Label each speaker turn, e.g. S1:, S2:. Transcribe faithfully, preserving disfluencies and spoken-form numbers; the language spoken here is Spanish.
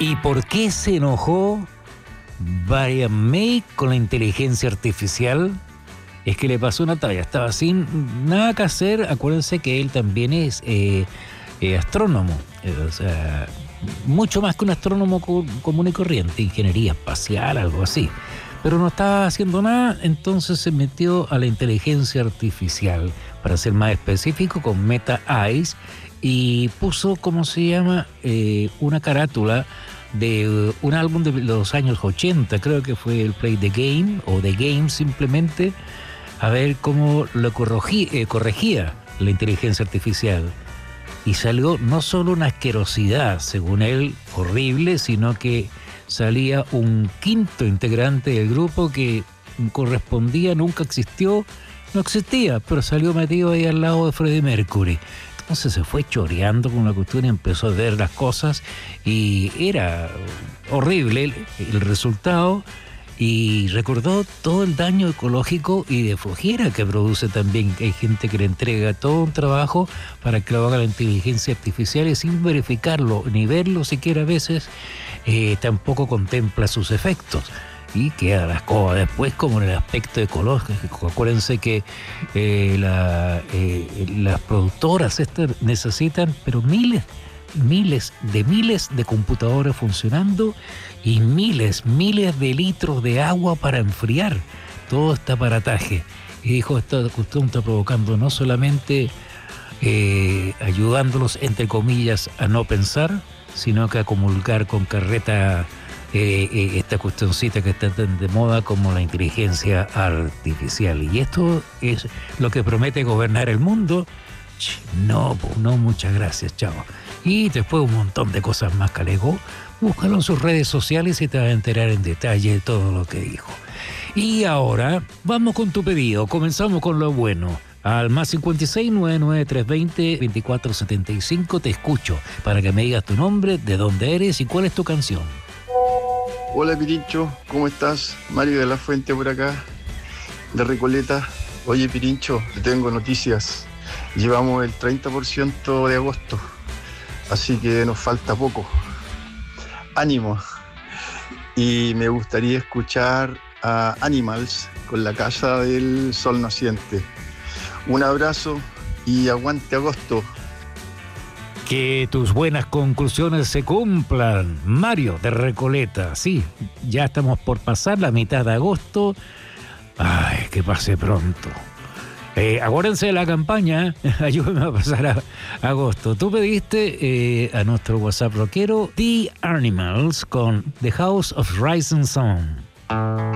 S1: ¿Y por qué se enojó Brian May con la inteligencia artificial? Es que le pasó una talla, estaba sin nada que hacer. Acuérdense que él también es eh, eh, astrónomo, eh, o sea, mucho más que un astrónomo co- común y corriente, ingeniería espacial, algo así. Pero no estaba haciendo nada, entonces se metió a la inteligencia artificial, para ser más específico, con Meta Eyes, y puso, ¿cómo se llama?, eh, una carátula de uh, un álbum de los años ochenta, creo que fue el Play the Game, o The Game simplemente, a ver cómo lo corregí, eh, corregía la inteligencia artificial. Y salió no solo una asquerosidad, según él, horrible, sino que salía un quinto integrante del grupo que correspondía, nunca existió, no existía, pero salió metido ahí al lado de Freddie Mercury. Entonces se fue choreando con la cuestión y empezó a ver las cosas y era horrible el, el resultado, y recordó todo el daño ecológico y de flojera que produce también. Hay gente que le entrega todo un trabajo para que lo haga la inteligencia artificial y sin verificarlo ni verlo siquiera a veces, eh, tampoco contempla sus efectos. Y queda la escoba después, como en el aspecto ecológico. Acuérdense que eh, la, eh, las productoras estas necesitan, pero miles, miles de miles de computadores funcionando y miles, miles de litros de agua para enfriar todo este aparataje. Y dijo, esta cuestión está provocando no solamente eh, ayudándolos, entre comillas, a no pensar, sino que a comulgar con carreta Eh, eh, esta cuestioncita que está tan de moda como la inteligencia artificial. Y esto es lo que promete gobernar el mundo. Ch, no, pues no, muchas gracias, chao. Y después un montón de cosas más que alegó. Búscalo en sus redes sociales y te vas a enterar en detalle de todo lo que dijo. Y ahora vamos con tu pedido. Comenzamos con lo bueno. Al más cincuenta y seis, noventa y nueve, trescientos veinte, veinticuatro setenta y cinco te escucho para que me digas tu nombre, de dónde eres y cuál es tu canción.
S2: Hola Pirincho, ¿cómo estás? Mario de la Fuente por acá, de Recoleta. Oye Pirincho, te tengo noticias. Llevamos el treinta por ciento de agosto, así que nos falta poco. Ánimo. Y me gustaría escuchar a Animals con La Casa del Sol Naciente. Un abrazo y aguante agosto.
S1: Que tus buenas conclusiones se cumplan, Mario de Recoleta. Sí, ya estamos por pasar la mitad de agosto. Ay, que pase pronto. Eh, acuérdense de la campaña, ayúdenme a pasar a, a agosto. Tú pediste eh, a nuestro WhatsApp rockero The Animals con The House of Rising Sun.